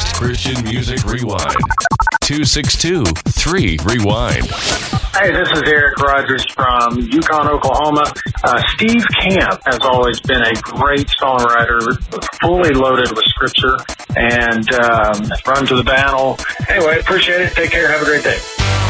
Text Christian Music Rewind. 262-3-REWIND. Hey, this is Eric Rogers from Yukon, Oklahoma. Steve Camp has always been a great songwriter, fully loaded with scripture, and Run to the Battle. Anyway, appreciate it. Take care. Have a great day.